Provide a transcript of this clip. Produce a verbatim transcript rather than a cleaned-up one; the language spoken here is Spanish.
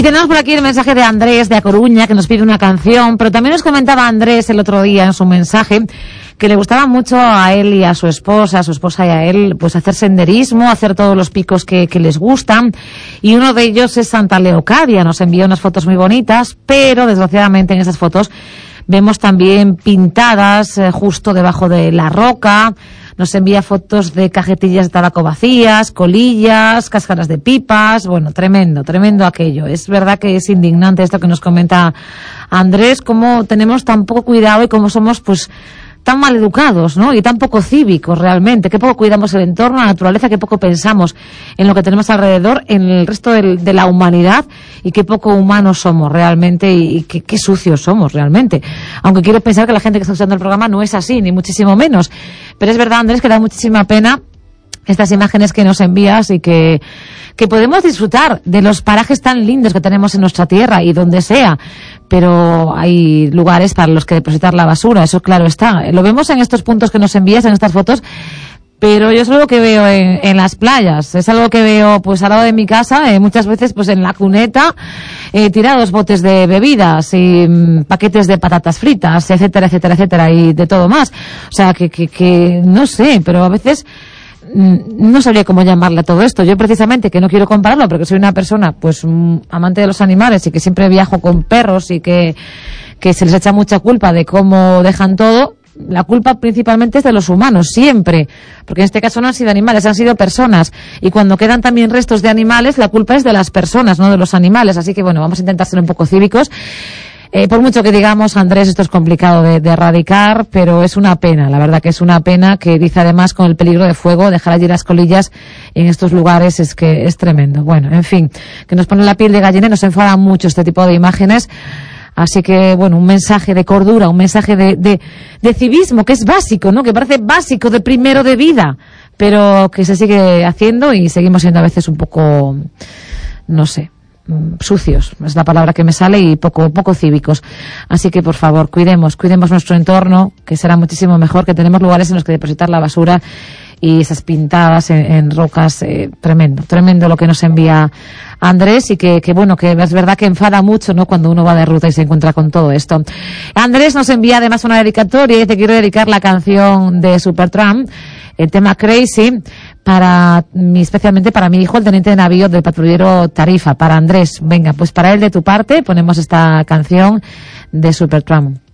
Y tenemos por aquí el mensaje de Andrés de A Coruña, que nos pide una canción, pero también nos comentaba Andrés el otro día en su mensaje que le gustaba mucho a él y a su esposa, a su esposa y a él, pues hacer senderismo, hacer todos los picos que, que les gustan, y uno de ellos es Santa Leocadia. Nos envió unas fotos muy bonitas, pero desgraciadamente en esas fotos vemos también pintadas eh, justo debajo de la roca. Nos envía fotos de cajetillas de tabaco vacías, colillas, cáscaras de pipas. Bueno, tremendo, tremendo aquello. Es verdad que es indignante esto que nos comenta Andrés, cómo tenemos tan poco cuidado y cómo somos, pues, tan mal educados, ¿no? Y tan poco cívicos realmente, qué poco cuidamos el entorno, la naturaleza, qué poco pensamos en lo que tenemos alrededor, en el resto del, de la humanidad, y qué poco humanos somos realmente, y, y qué, qué sucios somos realmente. Aunque quiero pensar que la gente que está usando el programa no es así, ni muchísimo menos. Pero es verdad, Andrés, que da muchísima pena estas imágenes que nos envías y que, que podemos disfrutar de los parajes tan lindos que tenemos en nuestra tierra y donde sea, pero hay lugares para los que depositar la basura, eso claro está. Lo vemos en estos puntos que nos envías, en estas fotos, pero yo es algo que veo en, en las playas, es algo que veo pues al lado de mi casa, eh, muchas veces pues en la cuneta, eh, tirados botes de bebidas y mm, paquetes de patatas fritas, etcétera, etcétera, etcétera, y de todo más. O sea, que, que, que no sé, pero a veces no sabría cómo llamarle a todo esto. Yo precisamente, que no quiero compararlo, porque soy una persona pues amante de los animales y que siempre viajo con perros y que, que se les echa mucha culpa de cómo dejan todo. La culpa principalmente es de los humanos, siempre, porque en este caso no han sido animales, han sido personas, y cuando quedan también restos de animales, la culpa es de las personas, no de los animales. Así que bueno, vamos a intentar ser un poco cívicos. Eh, por mucho que digamos, Andrés, esto es complicado de, de erradicar, pero es una pena, la verdad que es una pena, que dice además con el peligro de fuego, dejar allí las colillas en estos lugares es que es tremendo. Bueno, en fin, que nos pone la piel de gallina y nos enfada mucho este tipo de imágenes. Así que, bueno, un mensaje de cordura, un mensaje de, de, de civismo, que es básico, ¿no? Que parece básico, de primero de vida, pero que se sigue haciendo y seguimos siendo a veces un poco, no sé, sucios, es la palabra que me sale, y poco poco cívicos. Así que por favor, cuidemos, cuidemos nuestro entorno, que será muchísimo mejor, que tenemos lugares en los que depositar la basura y esas pintadas en, en rocas, eh, tremendo, tremendo lo que nos envía Andrés, y que, que bueno, que es verdad que enfada mucho, ¿no?, cuando uno va de ruta y se encuentra con todo esto. Andrés nos envía además una dedicatoria y te quiero dedicar la canción de Supertramp, el tema Crazy, para mi, especialmente para mi hijo, el teniente de navío del patrullero Tarifa, para Andrés. Venga, pues para él, de tu parte, ponemos esta canción de Supertramp.